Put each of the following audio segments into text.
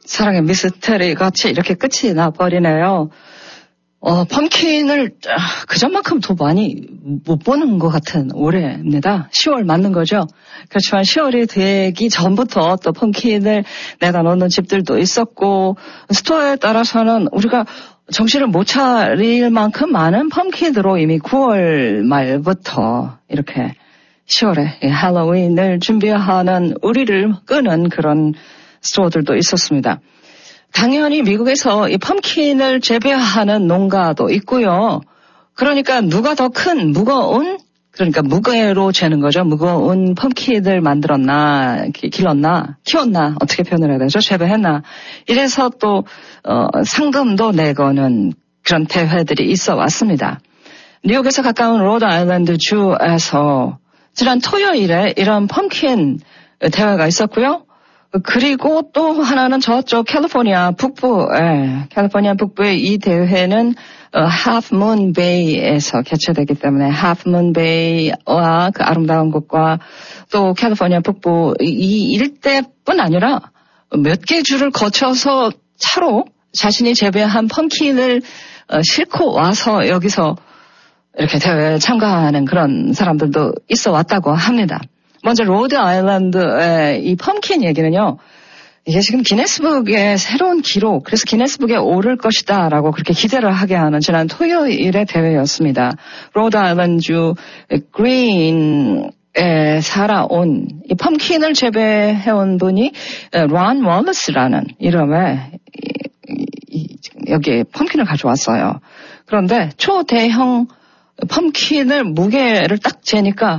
사랑의 미스터리 같이 이렇게 끝이 나버리네요. 펌킨을 그전만큼 더 많이 못 보는 것 같은 올해입니다. 10월 맞는 거죠. 그렇지만 10월이 되기 전부터 또 펌킨을 내다 놓는 집들도 있었고 스토어에 따라서는 우리가 정신을 못 차릴 만큼 많은 펌킨으로 이미 9월 말부터 이렇게 10월에 할로윈을 준비하는 우리를 끄는 그런 스토어들도 있었습니다. 당연히 미국에서 이 펌킨을 재배하는 농가도 있고요. 그러니까 누가 더 큰 무거운 그러니까 무게로 재는 거죠. 무거운 펌킨을 만들었나 길렀나 키웠나 어떻게 표현을 해야 되죠. 재배했나 이래서 또 상금도 내거는 그런 대회들이 있어 왔습니다. 뉴욕에서 가까운 로드 아일랜드 주에서 지난 토요일에 이런 펌킨 대회가 있었고요. 그리고 또 하나는 저쪽 캘리포니아 북부의 이 대회는 하프 문 베이에서 개최되기 때문에 하프 문 베이와 그 아름다운 곳과 또 캘리포니아 북부 이 일대뿐 아니라 몇 개 주를 거쳐서 차로 자신이 재배한 펌킨을 싣고 와서 여기서 이렇게 대회에 참가하는 그런 사람들도 있어 왔다고 합니다. 먼저 로드 아일랜드의 이 펌킨 얘기는요. 이게 지금 기네스북의 새로운 기록, 그래서 기네스북에 오를 것이다라고 그렇게 기대를 하게 하는 지난 토요일의 대회였습니다. 로드 아일랜드 그린에 살아온 이 펌킨을 재배해온 분이 론 월리스라는 이름의 여기 펌킨을 가져왔어요. 그런데 초대형 펌킨을 무게를 딱 재니까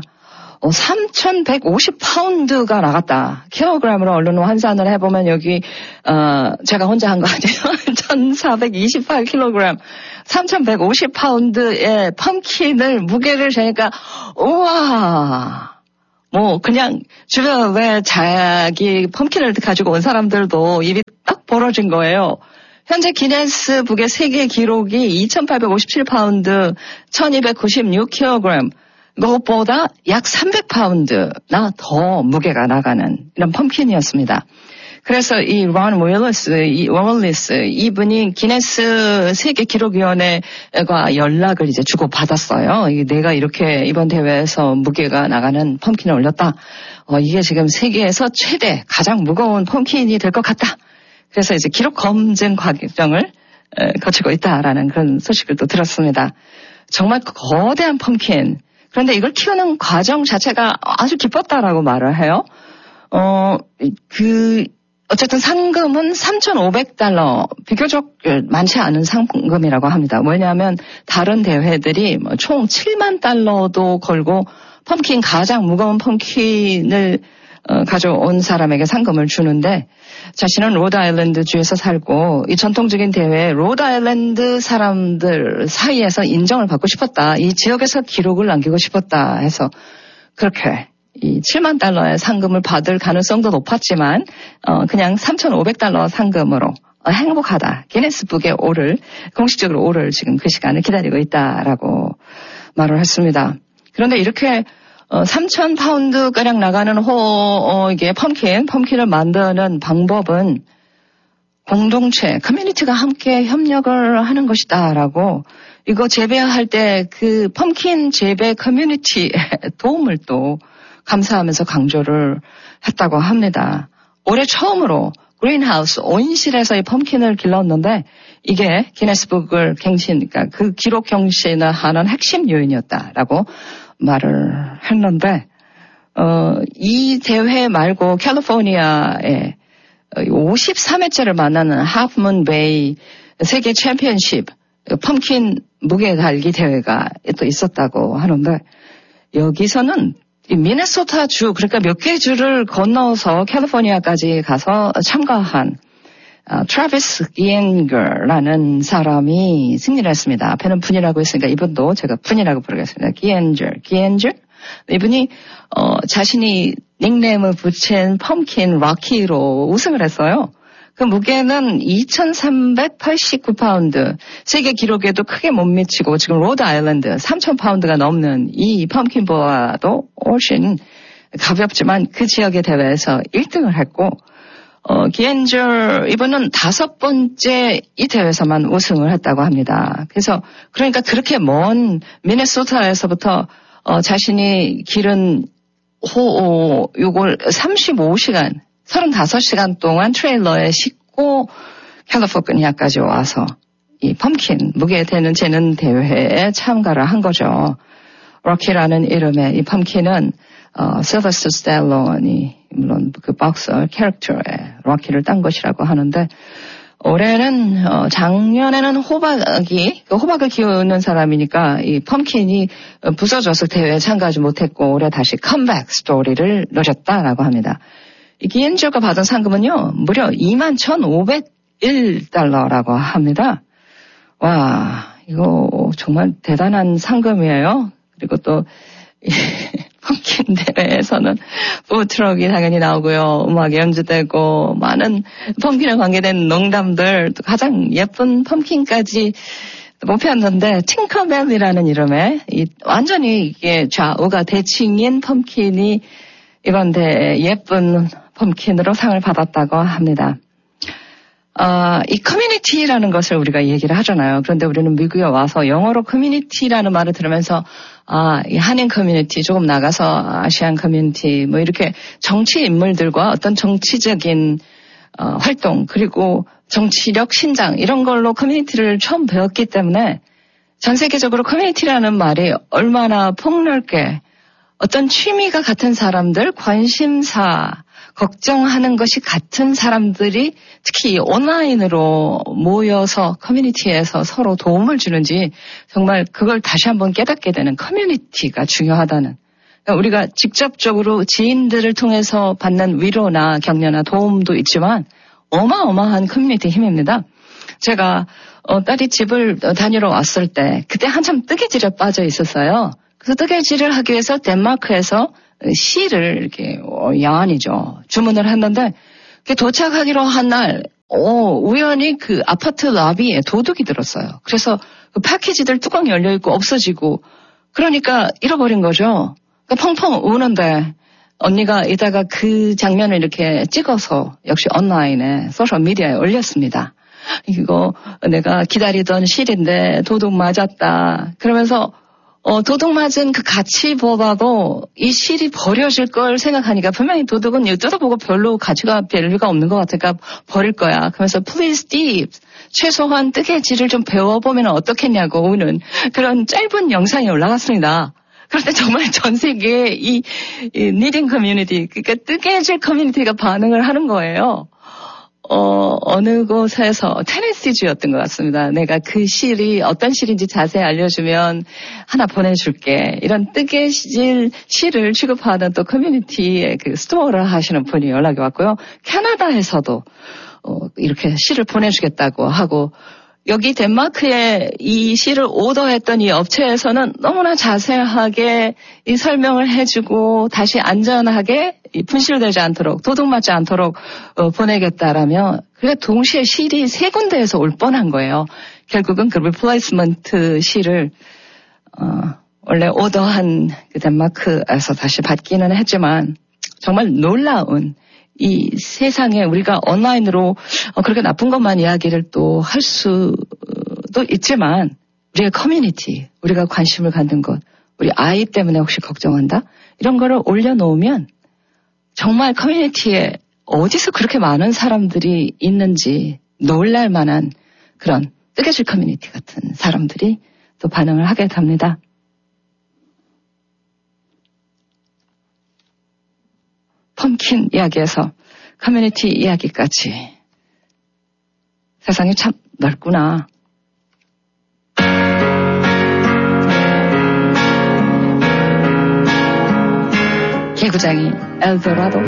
3,150파운드가 나갔다. 킬로그램으로 얼른 환산을 해보면 여기 제가 혼자 한 거 아니에요? 1,428킬로그램 3,150파운드의 펌킨을 무게를 재니까 우와 뭐 그냥 주변에 자기 펌킨을 가지고 온 사람들도 입이 딱 벌어진 거예요. 현재 기네스북의 세계 기록이 2,857파운드 1,296킬로그램 그것보다 약 300파운드나 더 무게가 나가는 이런 펌킨이었습니다. 그래서 이 론 월리스 이분이 기네스 세계 기록위원회가 연락을 이제 주고 받았어요. 내가 이렇게 이번 대회에서 무게가 나가는 펌킨을 올렸다. 이게 지금 세계에서 최대 가장 무거운 펌킨이 될 것 같다. 그래서 이제 기록 검증 과정을 거치고 있다라는 그런 소식을 또 들었습니다. 정말 거대한 펌킨. 그런데 이걸 키우는 과정 자체가 아주 기뻤다라고 말을 해요. 어쨌든 상금은 $3,500 비교적 많지 않은 상금이라고 합니다. 왜냐하면 다른 대회들이 총 $70,000도 걸고 펌킨 가장 무거운 펌킨을 가져온 사람에게 상금을 주는데 자신은 로드아일랜드 주에서 살고 이 전통적인 대회에 로드아일랜드 사람들 사이에서 인정을 받고 싶었다. 이 지역에서 기록을 남기고 싶었다 해서 그렇게 이 $70,000의 상금을 받을 가능성도 높았지만 그냥 $3,500 상금으로 행복하다. 기네스북에 공식적으로 오를 지금 그 시간을 기다리고 있다라고 말을 했습니다. 그런데 이렇게 3,000파운드가량 나가는 이게 펌킨을 만드는 방법은 공동체, 커뮤니티가 함께 협력을 하는 것이다라고 이거 재배할 때 그 펌킨 재배 커뮤니티의 도움을 또 감사하면서 강조를 했다고 합니다. 올해 처음으로 그린하우스 온실에서 이 펌킨을 길렀는데 이게 기네스북을 그러니까 그 기록 경신을 하는 핵심 요인이었다라고 말을 했는데 이 대회 말고 캘리포니아에 53회째를 만나는 하프문 베이 세계 챔피언십 펌킨 무게 달기 대회가 또 있었다고 하는데 여기서는 미네소타 주 그러니까 몇 개 주를 건너서 캘리포니아까지 가서 참가한 트래비스 기엔저라는 사람이 승리를 했습니다. 앞에는 분이라고 했으니까 이분도 제가 분이라고 부르겠습니다. 기엔저. 이분이 자신이 닉네임을 붙인 펌킨 락키로 우승을 했어요. 그 무게는 2,389파운드. 세계 기록에도 크게 못 미치고 지금 로드 아일랜드 3,000파운드가 넘는 이 펌킨보다도 훨씬 가볍지만 그 지역의 대회에서 1등을 했고 기엔저 이분은 5번째 이 대회에서만 우승을 했다고 합니다. 그래서 그러니까 그렇게 먼 미네소타에서부터 자신이 기른 요걸 35시간, 35시간 동안 트레일러에 싣고 캘리포니아까지 와서 이 펌킨 무게 재는 대회에 참가를 한 거죠. 럭키라는 이름의 이 펌킨은 실버스터 스텔론이 물론 그 박서 캐릭터에 럭키를 딴 것이라고 하는데 올해는 작년에는 호박을 키우는 사람이니까 이 펌킨이 부서져서 대회에 참가하지 못했고 올해 다시 컴백 스토리를 노렸다라고 합니다. 이 기엔저가 받은 상금은요 무려 21,501달러라고 합니다. 와 이거 정말 대단한 상금이에요. 그리고 또 펌킨 대회에서는 푸드트럭이 당연히 나오고요. 음악이 연주되고 많은 펌킨에 관계된 농담들 또 가장 예쁜 펌킨까지 뽑혔는데 팅커벨이라는 이름의 완전히 이게 좌우가 대칭인 펌킨이 이번 대회 예쁜 펌킨으로 상을 받았다고 합니다. 이 커뮤니티라는 것을 우리가 얘기를 하잖아요. 그런데 우리는 미국에 와서 영어로 커뮤니티라는 말을 들으면서 이 한인 커뮤니티, 조금 나가서 아시안 커뮤니티, 뭐 이렇게 정치 인물들과 어떤 정치적인 활동, 그리고 정치력 신장 이런 걸로 커뮤니티를 처음 배웠기 때문에 전 세계적으로 커뮤니티라는 말이 얼마나 폭넓게 어떤 취미가 같은 사람들, 관심사, 걱정하는 것이 같은 사람들이 특히 온라인으로 모여서 커뮤니티에서 서로 도움을 주는지 정말 그걸 다시 한번 깨닫게 되는 커뮤니티가 중요하다는. 그러니까 우리가 직접적으로 지인들을 통해서 받는 위로나 격려나 도움도 있지만 어마어마한 커뮤니티 힘입니다. 제가 딸이 집을 다니러 왔을 때 그때 한참 뜨개질에 빠져 있었어요. 그래서 뜨개질을 하기 위해서 덴마크에서 실을 이렇게 야한이죠. 주문을 했는데 도착하기로 한 날 우연히 그 아파트 라비에 도둑이 들었어요. 그래서 그 패키지들 뚜껑이 열려있고 없어지고 그러니까 잃어버린 거죠. 그러니까 펑펑 우는데 언니가 이따가 그 장면을 이렇게 찍어서 역시 온라인에 소셜미디어에 올렸습니다. 이거 내가 기다리던 실인데 도둑 맞았다. 그러면서 도둑 맞은 그 가치법하고 이 실이 버려질 걸 생각하니까 분명히 도둑은 이거 뜯어보고 별로 가치가 별로가 없는 것 같으니까 버릴 거야. 그러면서 please thieves 최소한 뜨개질을 좀 배워보면 어떻겠냐고 우는 그런 짧은 영상이 올라갔습니다. 그런데 정말 전 세계의 이 니딩 커뮤니티, 그러니까 뜨개질 커뮤니티가 반응을 하는 거예요. 어느 곳에서 테네시주였던 것 같습니다. 내가 그 실이 어떤 실인지 자세히 알려주면 하나 보내줄게. 이런 뜨개질 실을 취급하는 또 커뮤니티의 그 스토어를 하시는 분이 연락이 왔고요. 캐나다에서도 이렇게 실을 보내주겠다고 하고 여기 덴마크에 이 실을 오더했던 이 업체에서는 너무나 자세하게 이 설명을 해주고 다시 안전하게 분실되지 않도록 도둑 맞지 않도록 보내겠다라며 그래 동시에 실이 3군데에서 올 뻔한 거예요. 결국은 그 리플레이스먼트 실을 원래 오더한 그 덴마크에서 다시 받기는 했지만 정말 놀라운 이 세상에 우리가 온라인으로 그렇게 나쁜 것만 이야기를 또 할 수도 있지만 우리의 커뮤니티, 우리가 관심을 갖는 것, 우리 아이 때문에 혹시 걱정한다? 이런 거를 올려놓으면 정말 커뮤니티에 어디서 그렇게 많은 사람들이 있는지 놀랄 만한 그런 뜨개질 커뮤니티 같은 사람들이 또 반응을 하게 됩니다. 펌킨 이야기에서 커뮤니티 이야기까지 세상이 참 넓구나. 개구장이 엘도라도